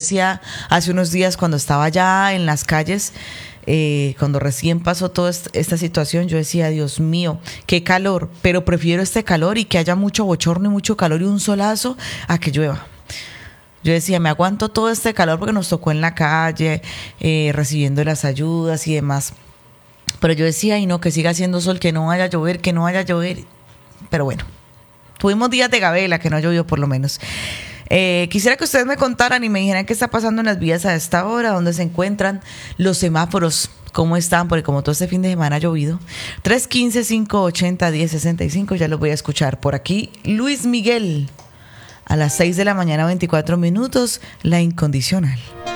decía hace unos días cuando estaba ya en las calles, cuando recién pasó toda esta situación, yo decía, Dios mío, qué calor, pero prefiero este calor y que haya mucho bochorno y mucho calor y un solazo a que llueva. Yo decía, me aguanto todo este calor porque nos tocó en la calle, recibiendo las ayudas y demás. Pero yo decía, y no, que siga haciendo sol, que no vaya a llover, que no vaya a llover. Pero bueno, tuvimos días de gabela, que no llovió por lo menos. Quisiera que ustedes me contaran y me dijeran qué está pasando en las vías a esta hora, dónde se encuentran los semáforos, cómo están, porque como todo este fin de semana ha llovido. 315-580-1065, ya los voy a escuchar. Por aquí, Luis Miguel, a las 6 de la mañana, 24 minutos, La Incondicional.